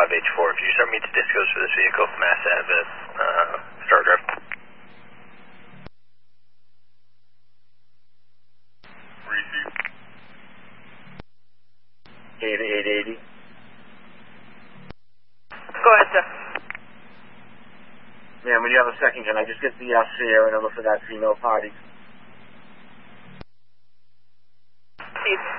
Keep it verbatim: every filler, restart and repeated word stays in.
five H four. If you start meet the discos for this vehicle, Mass Ave, uh, Star Drive. Receive. eight eight eighty. Go ahead, sir. Man, when you have a second, can I just get the uh, Sierra number for that female party? Steve.